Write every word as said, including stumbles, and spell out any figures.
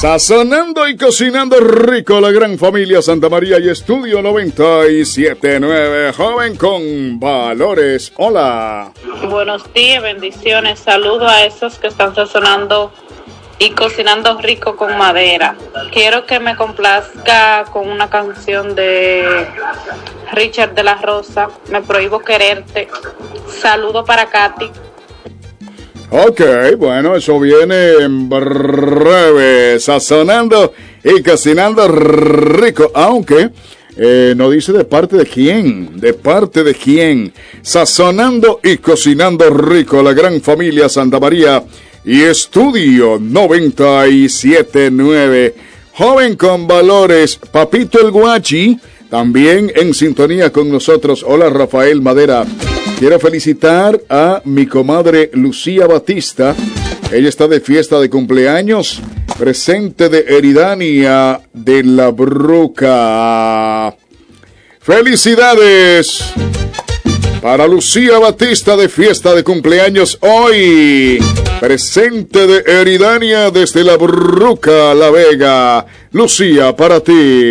Sazonando y cocinando rico, la gran familia Santa María y Estudio noventa y siete punto nueve, joven con valores. Hola. Buenos días, bendiciones. Saludo a esos que están sazonando y cocinando rico con madera. Quiero que me complazca con una canción de Richard de la Rosa, Me Prohíbo Quererte. Saludo para Katy. Ok, bueno, eso viene en breve, sazonando y cocinando rico, aunque eh, no dice de parte de quién, de parte de quién, sazonando y cocinando rico, la gran familia Santa María y Estudio noventa y siete punto nueve, joven con valores, Papito el Guachi, también en sintonía con nosotros. Hola, Rafael Madera. Quiero felicitar a mi comadre Lucía Batista. Ella está de fiesta de cumpleaños, presente de Eridania de la Bruca. ¡Felicidades! Para Lucía Batista de fiesta de cumpleaños hoy, presente de Eridania desde la Bruca, La Vega. Lucía, para ti.